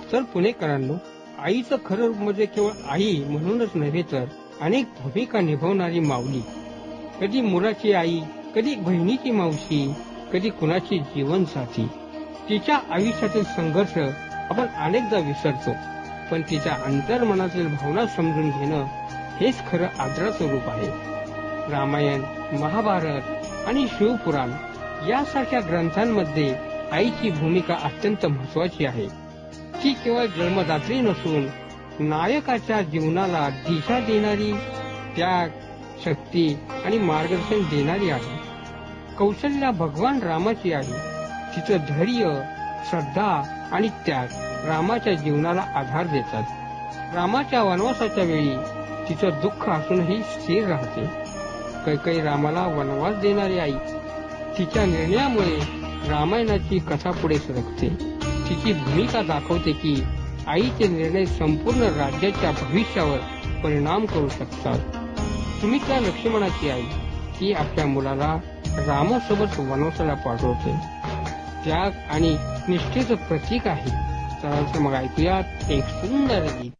तर पुणेकरांनो, आईचं खरं रूप म्हणजे केवळ आई म्हणूनच नव्हे तर अनेक भूमिका निभावणारी माऊली. कधी मुलाची आई, कधी बहिणीची मावशी, कधी कुणाची जीवनसाथी. तिच्या आयुष्यातील संघर्ष आपण अनेकदा विसरतो, पण तिच्या अंतर्मनातील भावना समजून घेणं हेच खरं आदराचं रूप आहे. रामायण, महाभारत आणि शिवपुराण यासारख्या ग्रंथांमध्ये आईची भूमिका अत्यंत महत्वाची आहे. ती केवळ जन्मदात्री नसून नायकाच्या जीवनाला दिशा देणारी, त्याग, शक्ती आणि मार्गदर्शन देणारी आहे. कौशल्या भगवान रामाची आहे. तिचं धैर्य, श्रद्धा आणि त्याग रामाच्या जीवनाला आधार देतात. रामाच्या वनवासाच्या वेळी तिचं दुःख असूनही स्थिर राहते. कैकेयी रामाला वनवास देणारी आई. तिच्या निर्णयामुळे रामायणाची कथा पुढे सरकते. तिची भूमिका दाखवते की आईचे निर्णय संपूर्ण राज्याच्या भविष्यावर परिणाम करू शकतात. सुमित्रा लक्ष्मणाची आई, ती आपल्या मुलाला रामासोबत वनवासाला पाठवते. त्याग आणि निष्ठेचं प्रतीक आहे. चला तर मग ऐकूयात एक सुंदर गीत.